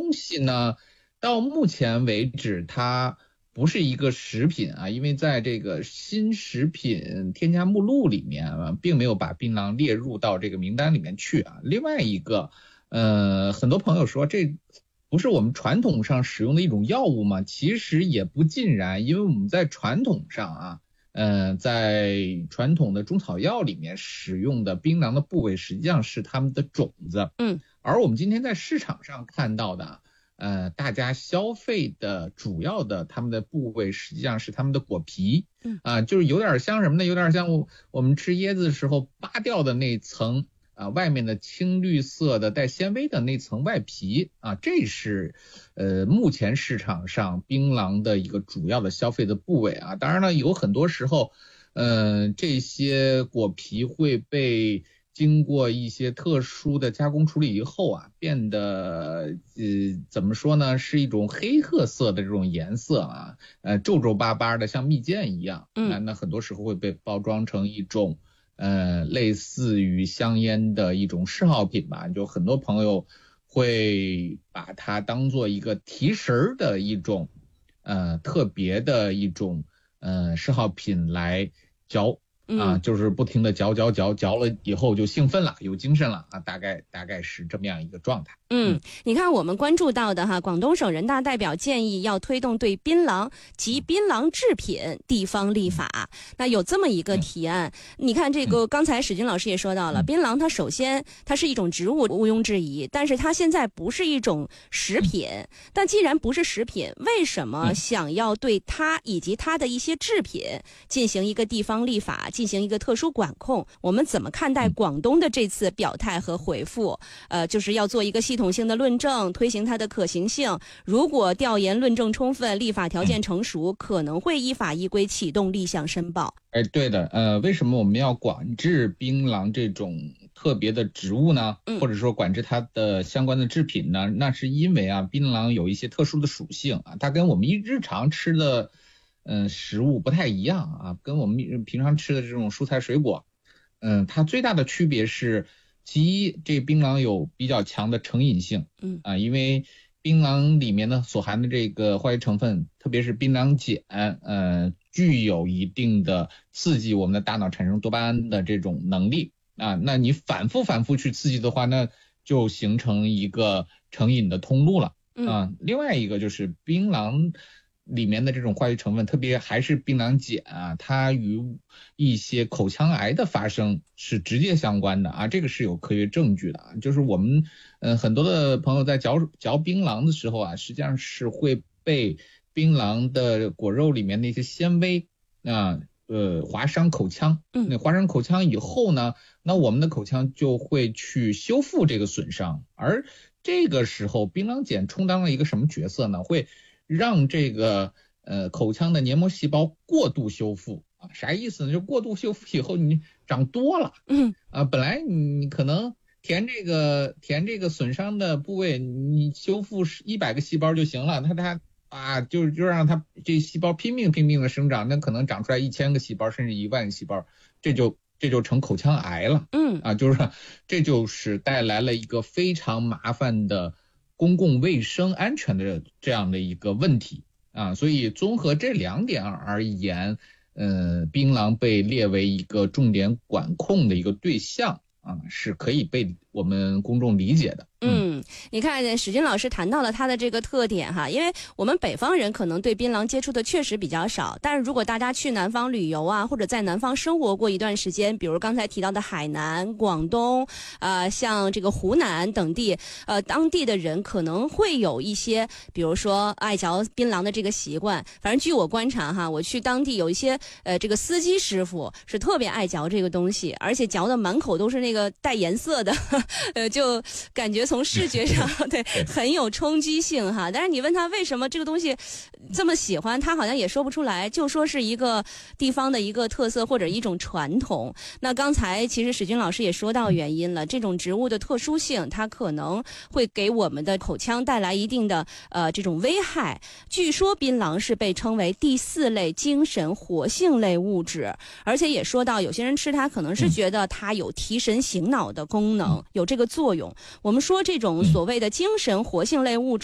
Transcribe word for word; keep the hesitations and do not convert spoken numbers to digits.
东西呢，到目前为止它不是一个食品啊，因为在这个新食品添加目录里面啊，并没有把槟榔列入到这个名单里面去啊。另外一个，呃，很多朋友说这不是我们传统上使用的一种药物吗？其实也不尽然，因为我们在传统上啊，呃，在传统的中草药里面使用的槟榔的部位实际上是它们的种子， 嗯， 而我们今天在市场上看到的。呃，大家消费的主要的它们的部位实际上是它们的果皮， 嗯啊，就是有点像什么呢？有点像我我们吃椰子的时候扒掉的那层啊，外面的青绿色的带纤维的那层外皮啊，这是呃目前市场上槟榔的一个主要的消费的部位啊。当然了，有很多时候，呃，这些果皮会被经过一些特殊的加工处理以后啊，变得呃怎么说呢，是一种黑褐色的这种颜色啊，呃皱皱巴巴的像蜜饯一样， 嗯， 那那很多时候会被包装成一种呃类似于香烟的一种嗜好品吧，就很多朋友会把它当做一个提神的一种呃特别的一种呃嗜好品来嚼。啊，就是不停的嚼嚼嚼嚼了以后就兴奋了，有精神了啊，大概大概是这么样一个状态。 嗯，你看我们关注到的哈，广东省人大代表建议要推动对槟榔及槟榔制品地方立法，那有这么一个提案。你看这个，刚才史军老师也说到了，槟榔它首先它是一种植物，毋庸置疑，但是它现在不是一种食品。但既然不是食品，为什么想要对它以及它的一些制品进行一个地方立法，进行一个特殊管控？我们怎么看待广东的这次表态和回复？呃，就是要做一个系统性的论证，推行它的可行性。如果调研论证充分，立法条件成熟，可能会依法依规启动立项申报。 哎，对的，呃，为什么我们要管制槟榔这种特别的植物呢？ 嗯， 或者说管制它的相关的制品呢？那是因为啊，槟榔有一些特殊的属性啊，它跟我们日常吃的嗯、呃、食物不太一样啊，跟我们平常吃的这种蔬菜水果，嗯、呃，它最大的区别是。其一，这槟榔有比较强的成瘾性， 嗯啊，因为槟榔里面呢所含的这个化学成分，特别是槟榔碱，呃，具有一定的刺激我们的大脑产生多巴胺的这种能力啊。那你反复反复去刺激的话，那就形成一个成瘾的通路了啊。另外一个就是槟榔里面的这种化学成分，特别还是槟榔碱啊，它与一些口腔癌的发生是直接相关的啊，这个是有科学证据的啊。就是我们呃很多的朋友在嚼嚼槟榔的时候啊，实际上是会被槟榔的果肉里面那些纤维啊呃划伤口腔，那划伤口腔以后呢，那我们的口腔就会去修复这个损伤，而这个时候槟榔碱充当了一个什么角色呢？会让这个呃口腔的黏膜细胞过度修复啊，啥意思呢？就过度修复以后你长多了， 嗯啊，本来你可能填这个填这个损伤的部位，你修复一百个细胞就行了，它它啊就就让它这细胞拼命拼命的生长，那可能长出来一千个细胞甚至一万个细胞，这就这就成口腔癌了， 嗯啊，就是这就是带来了一个非常麻烦的公共卫生安全的这样的一个问题啊，所以综合这两点而言，呃，槟榔被列为一个重点管控的一个对象啊，是可以被我们公众理解的。 嗯，你看史军老师谈到了它的这个特点哈，因为我们北方人可能对槟榔接触的确实比较少，但是如果大家去南方旅游啊，或者在南方生活过一段时间，比如刚才提到的海南、广东，呃，像这个湖南等地，呃，当地的人可能会有一些，比如说爱嚼槟榔的这个习惯。反正据我观察哈，我去当地有一些呃这个司机师傅是特别爱嚼这个东西，而且嚼的满口都是那个带颜色的，呃，就感觉从视觉上对很有冲击性哈。但是你问他为什么这个东西这么喜欢，他好像也说不出来，就说是一个地方的一个特色或者一种传统。那刚才其实史军老师也说到原因了，这种植物的特殊性，它可能会给我们的口腔带来一定的呃这种危害。据说槟榔是被称为第四类精神活性类物质，而且也说到有些人吃它可能是觉得它有提神醒脑的功能，有这个作用。我们说这种所谓的精神活性类物质